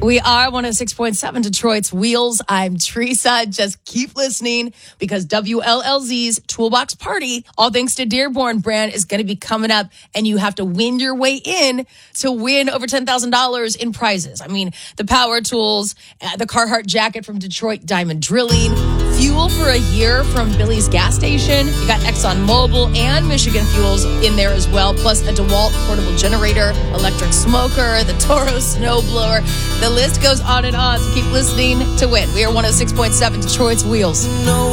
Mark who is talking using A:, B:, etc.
A: We are 106.7 Detroit's Wheels. I'm Teresa. Just keep listening because WLLZ's Toolbox Party, all thanks to Dearborn brand, is going to be coming up, and you have to win your way in to win over $10,000 in prizes. I mean, the power tools, the Carhartt jacket from Detroit Diamond Drilling, fuel for a year from Billy's gas station. You got ExxonMobil and Michigan Fuels in there as well, plus a DeWalt portable generator, electric smoker, the Toro snowblower. The list goes on and on, so keep listening to win. We are 106.7 Detroit's Wheels.